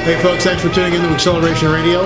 Hey, folks, thanks for tuning into Acceleration Radio.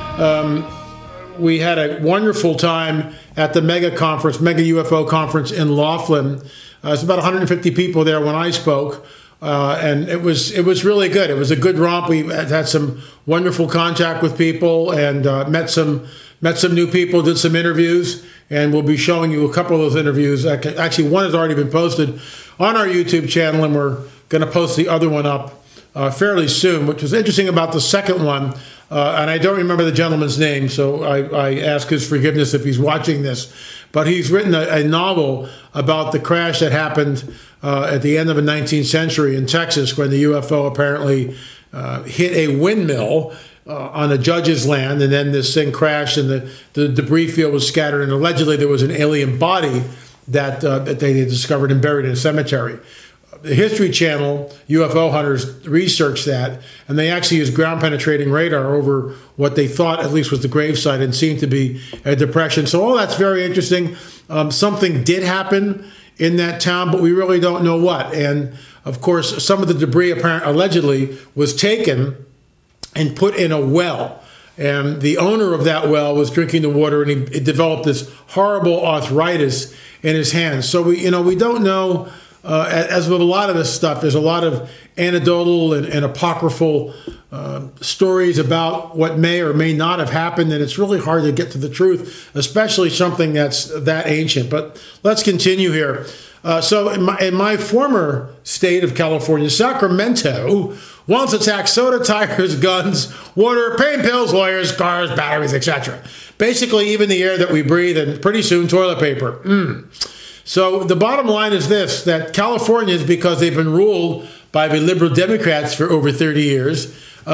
We had a wonderful time at the mega UFO conference in Laughlin. It's about 150 people there when I spoke, and it was really good. It was a good romp. We had some wonderful contact with people and met some new people, did some interviews, and we'll be showing you a couple of those interviews. Actually, one has already been posted on our YouTube channel, and we're going to post the other one up fairly soon. Which was interesting about the second one, and I don't remember the gentleman's name, so I ask his forgiveness if he's watching this. But he's written a novel about the crash that happened at the end of the 19th century in Texas, when the UFO apparently hit a windmill on a judge's land, and then this thing crashed, and the debris field was scattered, and allegedly there was an alien body that they discovered and buried in a cemetery. The History Channel, UFO hunters researched that, and they actually used ground-penetrating radar over what they thought at least was the gravesite, and seemed to be a depression. So all that's very interesting. Something did happen in that town, but we really don't know what. And, of course, some of the debris allegedly was taken and put in a well. And the owner of that well was drinking the water, and he developed this horrible arthritis in his hands. So we don't know. As with a lot of this stuff, there's a lot of anecdotal and apocryphal stories about what may or may not have happened, and it's really hard to get to the truth, especially something that's that ancient. But let's continue here. So in my former state of California, Sacramento once attacked soda, tires, guns, water, pain pills, lawyers, cars, batteries, etc. Basically, even the air that we breathe, and pretty soon toilet paper. So the bottom line is this, that Californians, because they've been ruled by the liberal Democrats for over 30 years,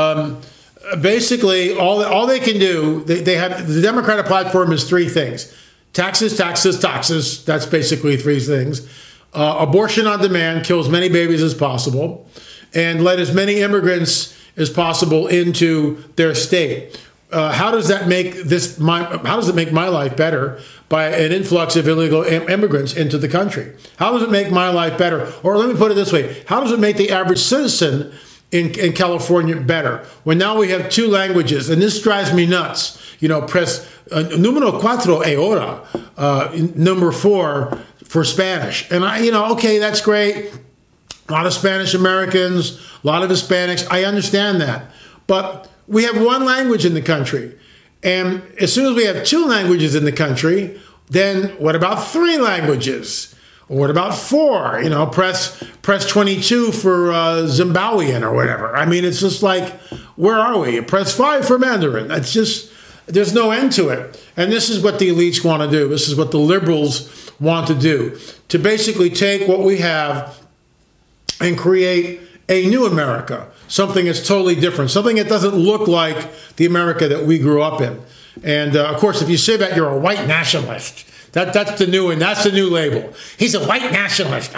basically all they can do, they have, the Democratic platform is three things. Taxes, taxes, taxes. That's basically three things. Abortion on demand, kill as many babies as possible, and let as many immigrants as possible into their state. How does that make how does it make my life better by an influx of illegal immigrants into the country? How does it make my life better? Or let me put it this way: how does it make the average citizen in California better? When now we have two languages, and this drives me nuts. Press numero cuatro ahora, number 4 for Spanish, and okay, that's great. A lot of Spanish Americans, a lot of Hispanics. I understand that, but we have one language in the country. And as soon as we have two languages in the country, then what about 3 languages? Or what about 4? Press 22 for Zimbabwean or whatever. I mean, it's just like, where are we? Press 5 for Mandarin. It's just, there's no end to it. And this is what the elites want to do. This is what the liberals want to do. To basically take what we have and create a new America. Something that's totally different, something that doesn't look like the America that we grew up in. And of course, if you say that, you're a white nationalist. That's the new one. That's the new label. He's a white nationalist.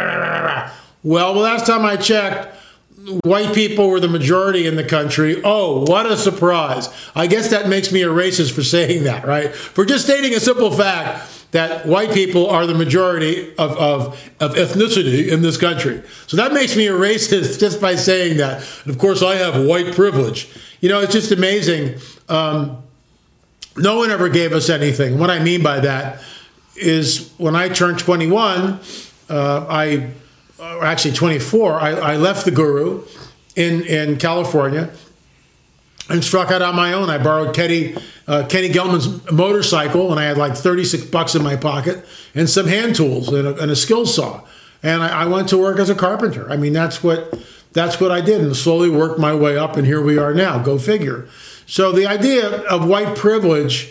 Well, the last time I checked, white people were the majority in the country. Oh, what a surprise. I guess that makes me a racist for saying that, right? For just stating a simple fact that white people are the majority of ethnicity in this country. So that makes me a racist just by saying that. And of course, I have white privilege. It's just amazing. No one ever gave us anything. What I mean by that is when I turned 21, actually 24, I left the Guru in California and struck out on my own. I borrowed Kenny Gelman's motorcycle, and I had like $36 in my pocket and some hand tools and a skill saw. And I went to work as a carpenter. I mean, that's what I did, and slowly worked my way up, and here we are now. Go figure. So the idea of white privilege,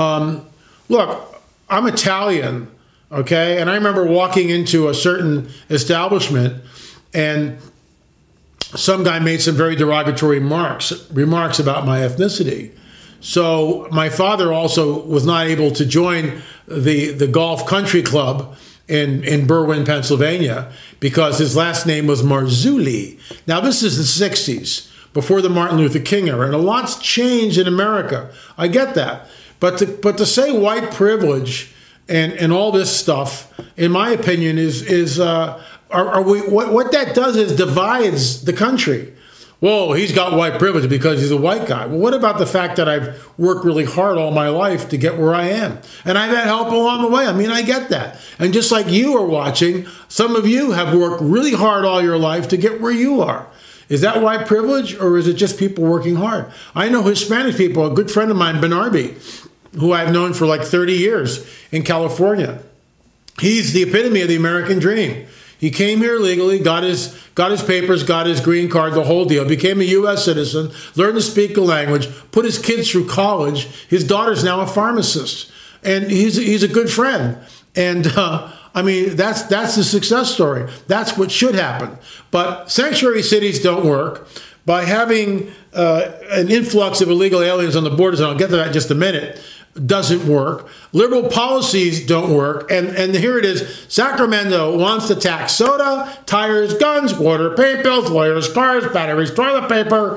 look, I'm Italian, okay? And I remember walking into a certain establishment, and some guy made some very derogatory remarks about my ethnicity. So my father also was not able to join the golf country club in Berwyn, Pennsylvania, because his last name was Marzulli. Now, this is the 60s, before the Martin Luther King era, and a lot's changed in America. I get that. But to say white privilege and all this stuff, in my opinion, what that does is divides the country. whoa, he's got white privilege because he's a white guy. Well, what about the fact that I've worked really hard all my life to get where I am? And I've had help along the way. I mean, I get that. And just like you are watching, some of you have worked really hard all your life to get where you are. Is that white privilege, or is it just people working hard? I know Hispanic people. A good friend of mine, Benarbi, who I've known for like 30 years in California. He's the epitome of the American dream. He came here legally, got his papers, got his green card, the whole deal, became a U.S. citizen, learned to speak the language, put his kids through college. His daughter's now a pharmacist, and he's a good friend. And I mean, that's the success story. That's what should happen. But sanctuary cities don't work. By having an influx of illegal aliens on the borders, and I'll get to that in just a minute, doesn't work. Liberal policies don't work. And here it is. Sacramento wants to tax soda, tires, guns, water, paint bills, lawyers, cars, batteries, toilet paper,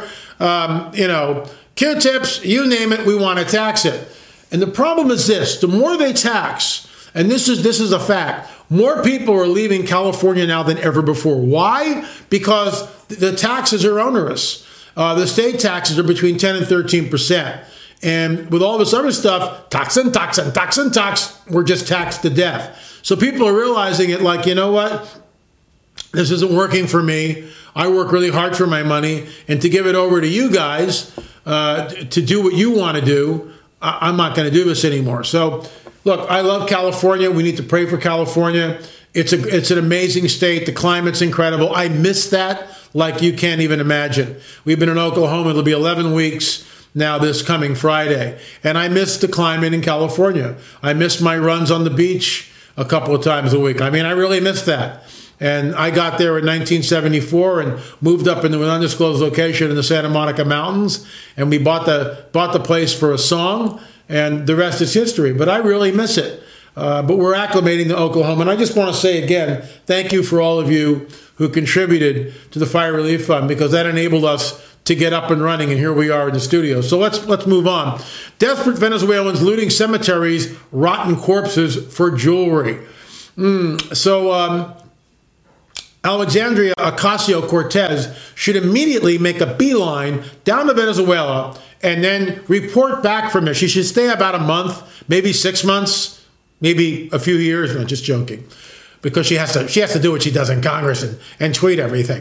Q-tips, you name it, we want to tax it. And the problem is this: the more they tax, and this is a fact, more people are leaving California now than ever before. Why? Because the taxes are onerous. The state taxes are between 10 and 13%. And with all this other stuff, tax, we're just taxed to death. So people are realizing it like, you know what? This isn't working for me. I work really hard for my money. And to give it over to you guys to do what you want to do, I'm not going to do this anymore. So, look, I love California. We need to pray for California. It's an amazing state. The climate's incredible. I miss that like you can't even imagine. We've been in Oklahoma. It'll be 11 weeks now this coming Friday. And I miss the climate in California. I miss my runs on the beach a couple of times a week. I mean, I really miss that. And I got there in 1974 and moved up into an undisclosed location in the Santa Monica Mountains. And we bought the place for a song, and the rest is history. But I really miss it. But we're acclimating to Oklahoma. And I just want to say again, thank you for all of you who contributed to the Fire Relief Fund, because that enabled us to get up and running, and here we are in the studio. So let's move on. Desperate Venezuelans looting cemeteries, rotten corpses for jewelry. Alexandria Ocasio-Cortez should immediately make a beeline down to Venezuela and then report back from there. She should stay about a month, maybe 6 months, maybe a few years. No, just joking, because she has to do what she does in Congress and tweet everything.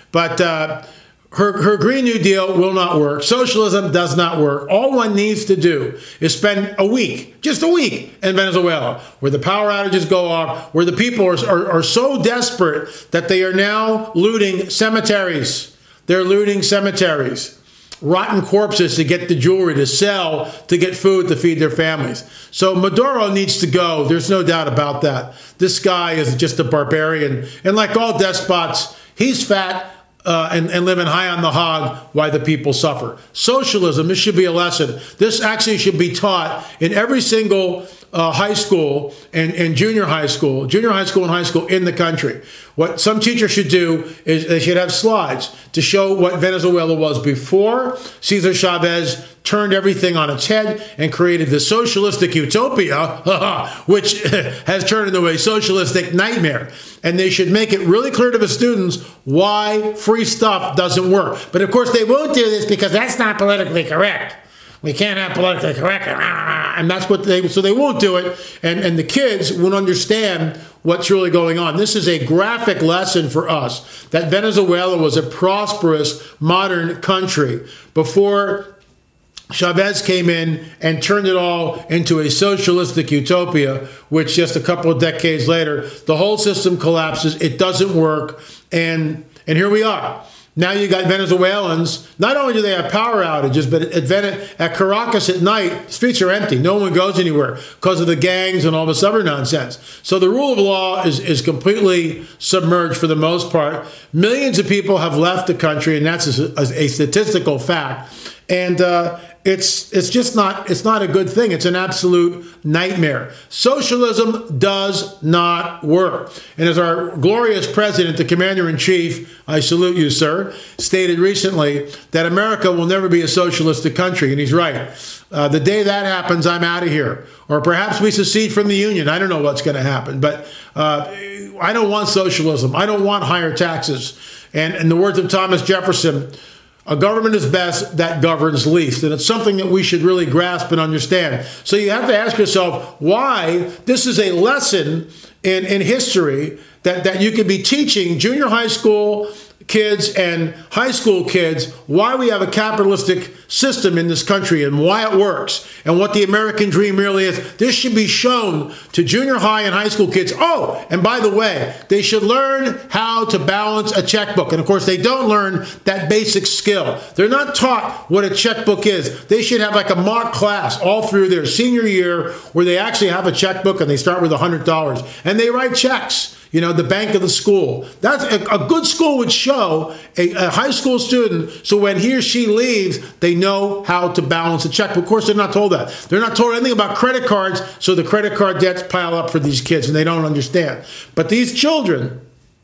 But her Green New Deal will not work. Socialism does not work. All one needs to do is spend a week, just a week, in Venezuela, where the power outages go off, where the people are so desperate that they are now looting cemeteries. They're looting cemeteries, rotten corpses to get the jewelry to sell, to get food to feed their families. So Maduro needs to go. There's no doubt about that. This guy is just a barbarian. And like all despots, he's fat, and living high on the hog while the people suffer. Socialism, this should be a lesson. This actually should be taught in every single high school and junior high school and high school in the country. What some teachers should do is they should have slides to show what Venezuela was before Cesar Chavez turned everything on its head and created the socialistic utopia, which has turned into a socialistic nightmare. And they should make it really clear to the students why free stuff doesn't work. But of course, they won't do this because that's not politically correct. We can't have politically correct, and that's what so they won't do it, and the kids won't understand what's really going on. This is a graphic lesson for us that Venezuela was a prosperous, modern country before Chavez came in and turned it all into a socialistic utopia, which just a couple of decades later, the whole system collapses. It doesn't work, and here we are. Now you got Venezuelans, not only do they have power outages, but at Caracas at night, streets are empty. No one goes anywhere because of the gangs and all this other nonsense. So the rule of law is completely submerged for the most part. Millions of people have left the country, and that's a statistical fact. And it's just not a good thing. It's an absolute nightmare. Socialism does not work. And as our glorious president, the commander-in-chief, I salute you, sir, stated recently that America will never be a socialistic country. And he's right. The day that happens, I'm out of here. Or perhaps we secede from the Union. I don't know what's going to happen. But I don't want socialism. I don't want higher taxes. And in the words of Thomas Jefferson, A government is best that governs least. And it's something that we should really grasp and understand. So you have to ask yourself why this is a lesson in history that you could be teaching junior high school kids and high school kids why we have a capitalistic system in this country and why it works and what the American dream really is. This should be shown to junior high and high school kids. Oh, and by the way, they should learn how to balance a checkbook. And of course, they don't learn that basic skill. They're not taught what a checkbook is. They should have like a mock class all through their senior year where they actually have a checkbook and they start with $100 and they write checks. You know, the bank of the school. That's a good school would show a high school student so when he or she leaves, they know how to balance a check. But of course, they're not told that. They're not told anything about credit cards, so the credit card debts pile up for these kids, and they don't understand. But these children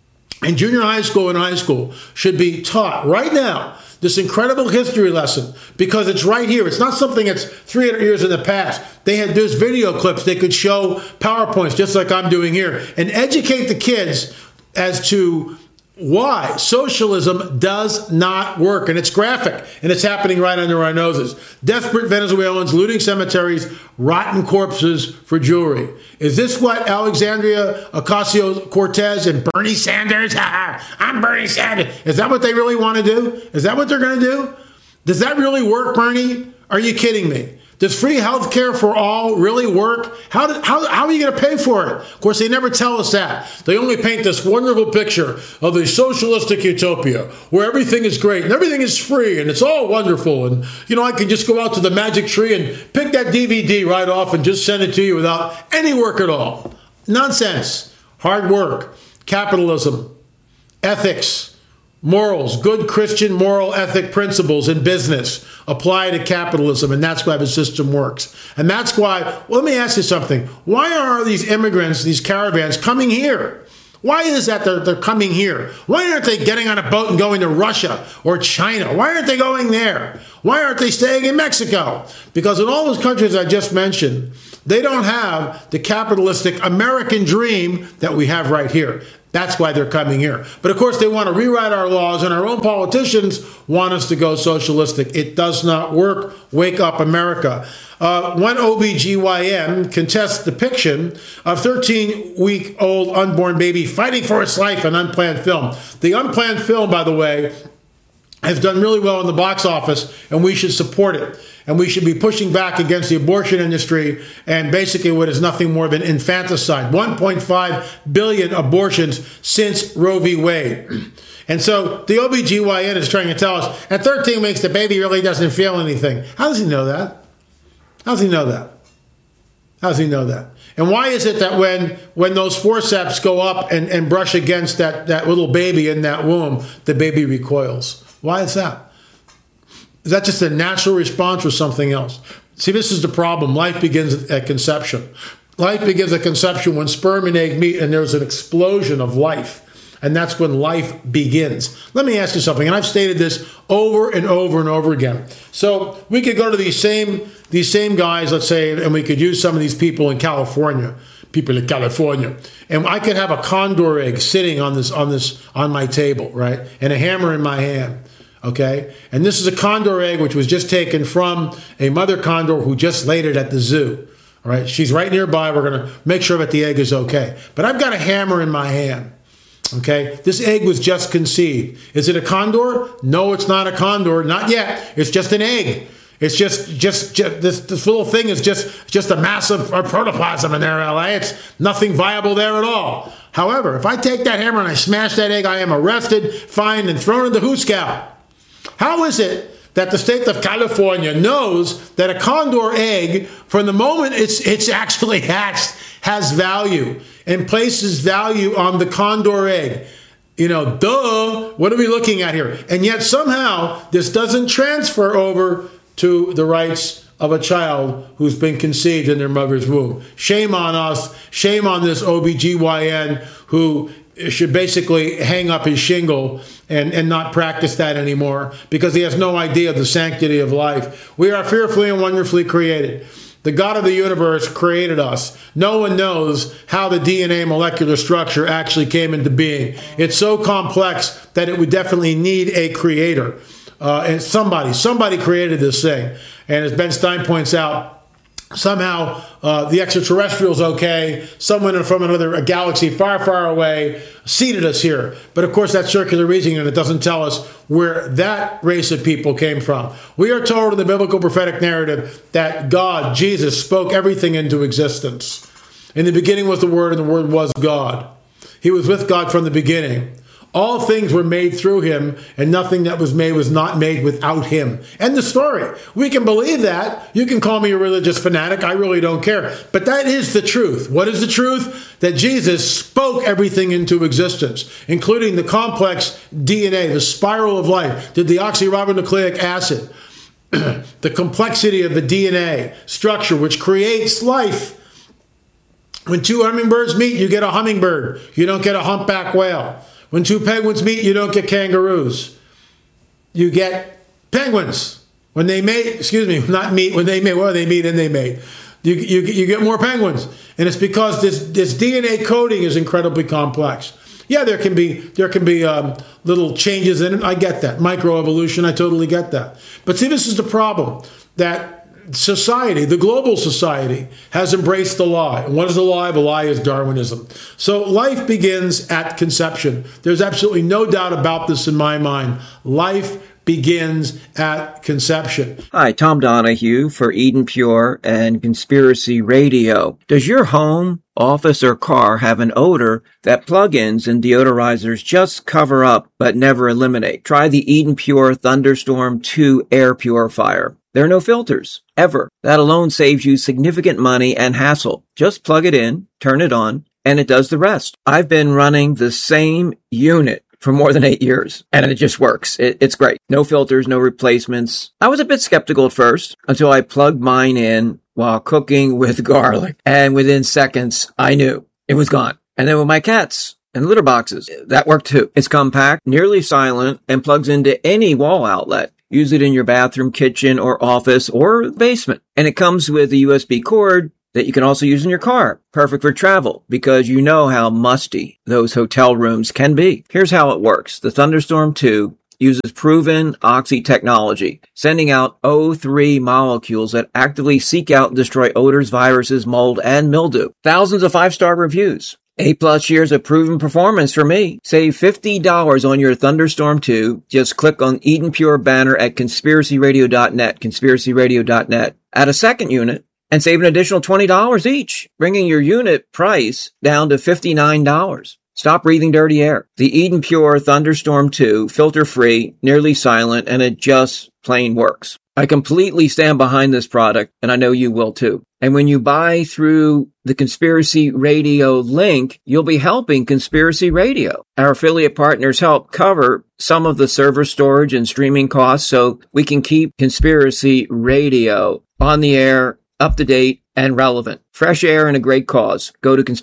in junior high school and high school should be taught right now this incredible history lesson because it's right here. It's not something that's 300 years in the past. There's video clips. They could show PowerPoints just like I'm doing here and educate the kids as to why socialism does not work. And it's graphic, and it's happening right under our noses. Desperate Venezuelans looting cemeteries, rotten corpses for jewelry. Is this what Alexandria Ocasio-Cortez and Bernie Sanders, I'm Bernie Sanders, is that what they really want to do? Is that what they're going to do? Does that really work, Bernie? Are you kidding me? Does free health care for all really work? How are you going to pay for it? Of course, they never tell us that. They only paint this wonderful picture of a socialistic utopia where everything is great and everything is free and it's all wonderful. And, you know, I can just go out to the magic tree and pick that DVD right off and just send it to you without any work at all. Nonsense. Hard work. Capitalism. Ethics. Morals, good Christian moral ethic principles in business apply to capitalism, and that's why the system works. And that's why, well, let me ask you something. Why are these immigrants, these caravans, coming here? Why is that they're coming here? Why aren't they getting on a boat and going to Russia or China? Why aren't they going there? Why aren't they staying in Mexico? Because in all those countries I just mentioned, they don't have the capitalistic American dream that we have right here. That's why they're coming here. But of course, they want to rewrite our laws, and our own politicians want us to go socialistic. It does not work. Wake up, America. One OBGYN contests depiction of 13-week-old unborn baby fighting for its life in unplanned film. The unplanned film, by the way, has done really well in the box office, and we should support it. And we should be pushing back against the abortion industry and basically what is nothing more than infanticide. 1.5 billion abortions since Roe v. Wade. And so the OBGYN is trying to tell us at 13 weeks the baby really doesn't feel anything. How does he know that? How does he know that? How does he know that? And why is it that when those forceps go up and brush against that little baby in that womb, the baby recoils? Why is that? Is that just a natural response or something else? See, this is the problem. Life begins at conception. Life begins at conception when sperm and egg meet and there's an explosion of life. And that's when life begins. Let me ask you something, and I've stated this over and over and over again. So we could go to these same guys, let's say, and we could use some of these people in California, and I could have a condor egg sitting on my table, right, and a hammer in my hand. Okay, and this is a condor egg which was just taken from a mother condor who just laid it at the zoo. All right, she's right nearby. We're going to make sure that the egg is okay. But I've got a hammer in my hand. Okay, this egg was just conceived. Is it a condor? No, it's not a condor. Not yet. It's just an egg. It's just this little thing is just a massive protoplasm in there, LA. It's nothing viable there at all. However, if I take that hammer and I smash that egg, I am arrested, fined, and thrown into Hooskow. How is it that the state of California knows that a condor egg, from the moment it's actually hatched, has value and places value on the condor egg? You know, duh, what are we looking at here? And yet somehow this doesn't transfer over to the rights of a child who's been conceived in their mother's womb. Shame on us. Shame on this OBGYN who should basically hang up his shingle and not practice that anymore because he has no idea of the sanctity of life. We are fearfully and wonderfully created. The God of the universe created us. No one knows how the DNA molecular structure actually came into being. It's so complex that it would definitely need a creator. And somebody created this thing. And as Ben Stein points out, somehow the extraterrestrials, okay, someone from a galaxy far, far away seeded us here. But of course, that's circular reasoning, and it doesn't tell us where that race of people came from. We are told in the biblical prophetic narrative that God, Jesus, spoke everything into existence. In the beginning was the Word, and the Word was God. He was with God from the beginning. All things were made through him, and nothing that was made was not made without him. End the story. We can believe that. You can call me a religious fanatic. I really don't care. But that is the truth. What is the truth? That Jesus spoke everything into existence, including the complex DNA, the spiral of life, the deoxyribonucleic acid, the complexity of the DNA structure, which creates life. When two hummingbirds meet, you get a hummingbird. You don't get a humpback whale. When two penguins meet, you don't get kangaroos. You get penguins. When they mate, when they meet and they mate. You get more penguins. And it's because this DNA coding is incredibly complex. Yeah, there can be little changes in it. I get that. Microevolution, I totally get that. But see, this is the problem, that society, the global society, has embraced the lie. And what is the lie? The lie is Darwinism. So life begins at conception. There's absolutely no doubt about this in my mind. Life begins at conception. Hi, Tom Donahue for Eden Pure and Conspiracy Radio. Does your home, office, or car have an odor that plug-ins and deodorizers just cover up but never eliminate? Try the Eden Pure Thunderstorm 2 air purifier. There are no filters, ever. That alone saves you significant money and hassle. Just plug it in, turn it on, and it does the rest. I've been running the same unit for more than 8 years, and it just works. It's great. No filters, no replacements. I was a bit skeptical at first until I plugged mine in while cooking with garlic, and within seconds, I knew it was gone. And then with my cats and litter boxes, that worked too. It's compact, nearly silent, and plugs into any wall outlet. Use it in your bathroom, kitchen, or office, or basement. And it comes with a USB cord that you can also use in your car. Perfect for travel, because you know how musty those hotel rooms can be. Here's how it works. The Thunderstorm 2 uses proven oxy technology, sending out O3 molecules that actively seek out and destroy odors, viruses, mold, and mildew. Thousands of 5-star reviews. 8+ years of proven performance for me. Save $50 on your Thunderstorm 2. Just click on Eden Pure banner at conspiracyradio.net, conspiracyradio.net. Add a second unit and save an additional $20 each, bringing your unit price down to $59. Stop breathing dirty air. The Eden Pure Thunderstorm 2, filter-free, nearly silent, and it just plain works. I completely stand behind this product, and I know you will too. And when you buy through the Conspiracy Radio link, you'll be helping Conspiracy Radio. Our affiliate partners help cover some of the server storage and streaming costs so we can keep Conspiracy Radio on the air, up to date, and relevant. Fresh air and a great cause. Go to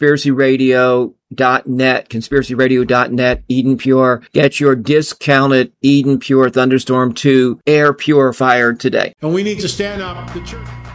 conspiracyradio.net, conspiracyradio.net, Eden Pure. Get your discounted Eden Pure Thunderstorm 2 air purifier today. And we need to stand up. The church.